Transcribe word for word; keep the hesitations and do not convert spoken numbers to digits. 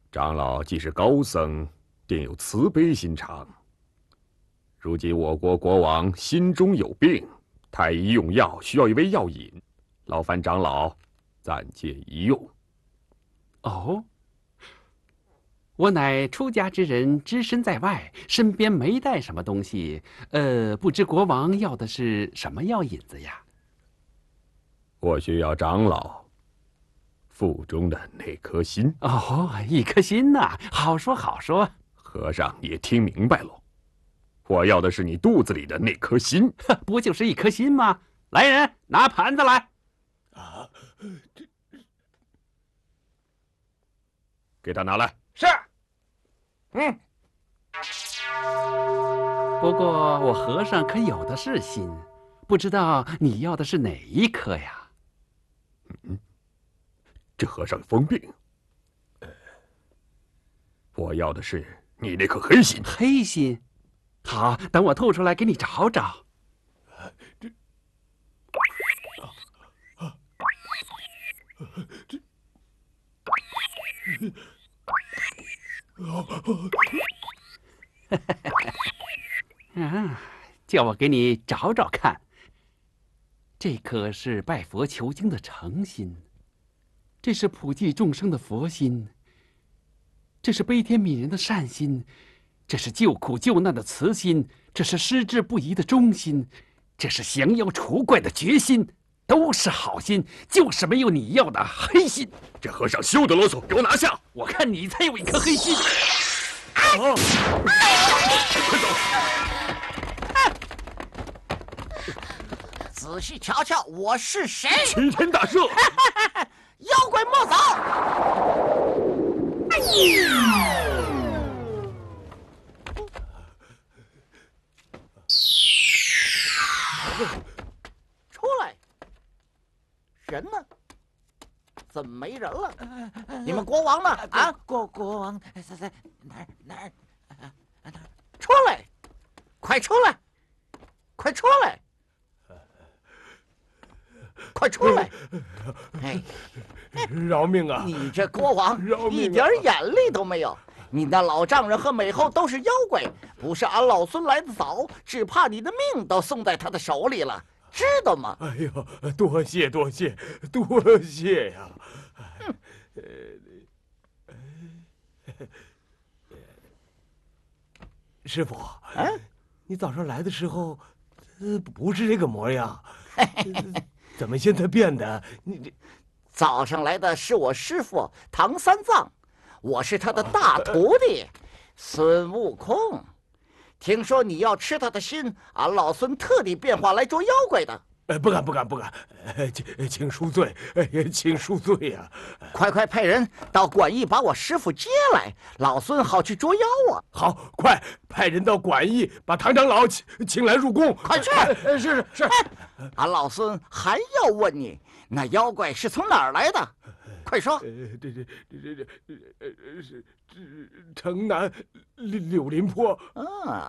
长老既是高僧，定有慈悲心肠。如今我国国王心中有病，太医用药需要一味药引，劳烦长老暂借一用。 哦，我乃出家之人，只身在外，身边没带什么东西。呃，不知国王要的是什么药引子呀？ 我需要长老腹中的那颗心。 哦，一颗心呐，好说好说。 和尚也听明白喽，我要的是你肚子里的那颗心。 不就是一颗心吗？来人，拿盘子来。 啊，这给他拿来。 是。嗯。 不过我和尚可有的是心，不知道你要的是哪一颗呀？ 嗯，这和尚疯病。呃，我要的是你那颗黑心。 黑心，好，等我吐出来给你找找。 这，啊，这， 啊，叫我给你找找看。这颗是拜佛求经的诚心，这是普济众生的佛心，这是悲天悯人的善心，这是救苦救难的慈心，这是矢志不移的忠心，这是降妖除怪的决心，都是好心，就是没有你要的黑心。 这和尚休得啰嗦，给我拿下！ 我看你才有一颗黑心。 啊！快走！ 仔细瞧瞧，我是谁？ 齐天大圣！ 妖怪莫走！出来！人呢？怎么没人了？你们国王呢？啊， 国国王在在哪儿哪儿哪儿？ 出来！快出来！快出来！快出来！哎， 饶命啊！ 你这国王饶命啊一点眼力都没有！你那老丈人和美后都是妖怪，不是俺老孙来的早，只怕你的命都送在他的手里了，知道吗？ 哎呦，多谢多谢多谢呀！ 嗯师傅， 啊， 你早上来的时候，呃，不是这个模样，怎么现在变得你这？ 早上来的是我师傅唐三藏，我是他的大徒弟孙悟空。听说你要吃他的心，俺老孙特地变化来捉妖怪的。 呃，不敢不敢不敢，呃，请请恕罪，哎呀，请恕罪呀！ 快快派人到馆驿把我师傅接来，老孙好去捉妖啊！ 好，快派人到馆驿把唐长老请请来入宫。 快去！ 是是是， 俺老孙还要问你，那妖怪是从哪儿来的？快说！ 呃，这这这这这呃是这城南柳柳林坡。 啊。